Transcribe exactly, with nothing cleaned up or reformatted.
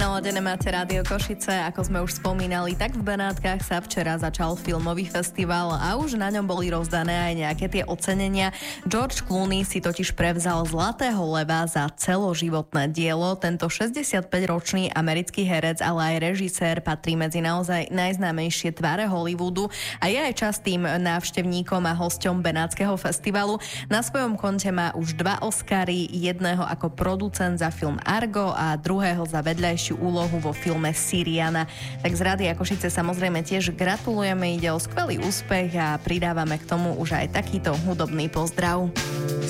Naladené máte Rádio Košice, ako sme už spomínali, tak v Benátkach sa včera začal filmový festival a už na ňom boli rozdané aj nejaké tie ocenenia. George Clooney si totiž prevzal Zlatého leva za celoživotné dielo. Tento šesťdesiatpäťročný americký herec, ale aj režisér patrí medzi naozaj najznámejšie tváre Hollywoodu a je aj častým návštevníkom a hosťom Benátskeho festivalu. Na svojom konte má už dva Oscary, jedného ako producent za film Argo a druhého za vedľajšiu úlohu vo filme Syriana. Tak z Rádia Košice samozrejme tiež gratulujeme, ide o skvelý úspech a pridávame k tomu už aj takýto hudobný pozdrav.